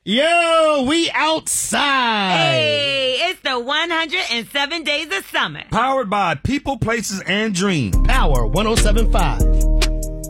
Yo, we outside. Hey, it's the 107 Days of Summer. Powered by People, Places, and Dreams. Power 107.5.